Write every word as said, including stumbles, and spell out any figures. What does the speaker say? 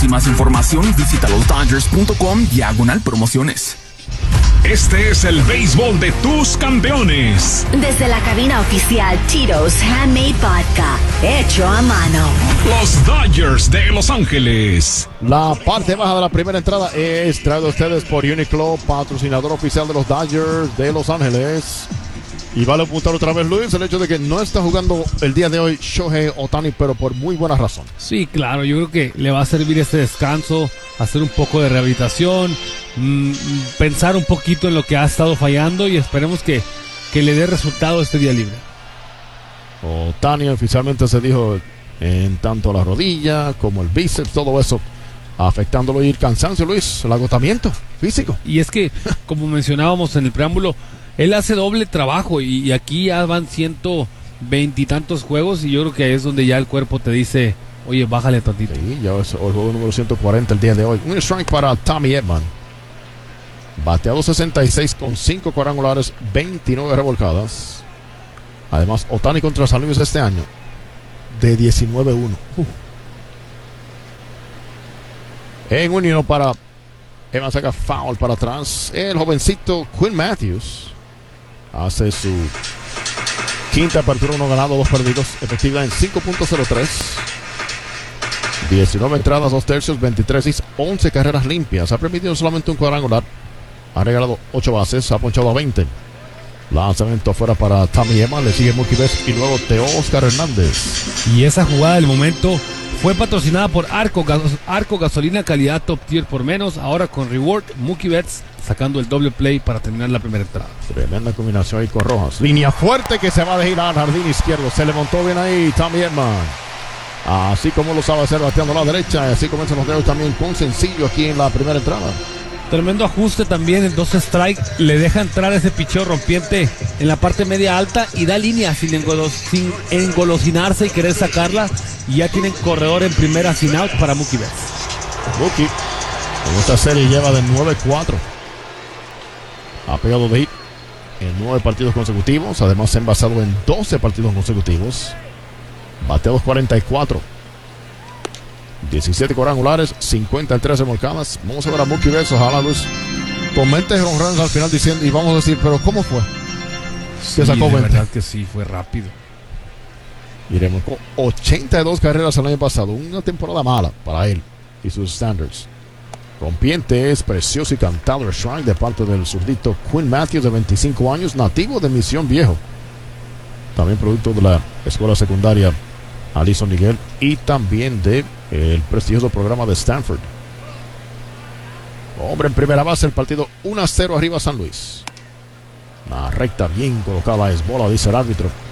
más información, visita los Dodgers punto com diagonal promociones. Este es el béisbol de tus campeones. Desde la cabina oficial Tito's Handmade Vodka, hecho a mano. Los Dodgers de Los Ángeles. La parte baja de la primera entrada es traído a ustedes por Uniqlo, patrocinador oficial de los Dodgers de Los Ángeles. Y vale apuntar otra vez, Luis, el hecho de que no está jugando el día de hoy Shohei Ohtani, pero por muy buena razón. Sí, claro, yo creo que le va a servir este descanso, hacer un poco de rehabilitación, mmm, pensar un poquito en lo que ha estado fallando y esperemos que, que le dé resultado este día libre. Ohtani oficialmente se dijo en tanto la rodilla como el bíceps, todo eso afectándolo, y el cansancio, Luis, el agotamiento físico. Y es que, como mencionábamos en el preámbulo, él hace doble trabajo y, y aquí ya van ciento veintitantos juegos y yo creo que ahí es donde ya el cuerpo te dice, oye, bájale tantito. Sí, ya es el juego número ciento cuarenta el día de hoy. Un strike para Tommy Edman. Bateado sesenta y seis con cinco cuadrangulares, veintinueve revolcadas. Además, Ohtani contra San Luis este año de diecinueve uno. Uh. En un hino para Edman, saca foul para atrás. El jovencito Quinn Matthews hace su quinta apertura, uno ganado, dos perdidos, efectiva en cinco punto cero tres. diecinueve entradas, dos tercios, veintitrés hits, once carreras limpias. Ha permitido solamente un cuadrangular. Ha regalado ocho bases, ha ponchado a veinte. Lanzamiento afuera para Tommy Edman, le sigue Mookie Betts y luego Teóscar Hernández. Y esa jugada del momento fue patrocinada por Arco, gas, Arco Gasolina Calidad Top Tier por menos. Ahora con Reward, Mookie Betts sacando el doble play para terminar la primera entrada. Tremenda combinación ahí con Rojas. Línea fuerte que se va a girar al jardín izquierdo. Se le montó bien ahí Tommy Edman. Así como lo sabe hacer, bateando a la derecha. Así comienzan los dedos también con sencillo aquí en la primera entrada. Tremendo ajuste también, en dos strikes le deja entrar ese picheo rompiente en la parte media alta y da línea sin, engolos, sin engolosinarse y querer sacarla, y ya tienen corredor en primera sin out para Mookie Betts. Mookie en esta serie lleva de nueve cuatro. Ha pegado de hit en nueve partidos consecutivos, además se ha envasado en doce partidos consecutivos. Bateados cuarenta y cuatro. diecisiete cuadrangulares, cincuenta y tres remolcadas. Vamos a ver a Mookie Betts, ojalá, Luis, comente home runs al final diciendo, y vamos a decir, pero ¿cómo fue? Sí, sacó de veinte. verdad que sí, fue rápido. Y remolcó ochenta y dos carreras el año pasado, una temporada mala para él y sus standards. Rompiente es precioso y cantado el strike de parte del zurdito Quinn Matthews, de veinticinco años, nativo de Misión Viejo. También producto de la escuela secundaria Alison Miguel y también de el prestigioso programa de Stanford. Hombre en primera base, el partido uno a cero arriba San Luis. Una recta bien colocada es bola, dice el árbitro.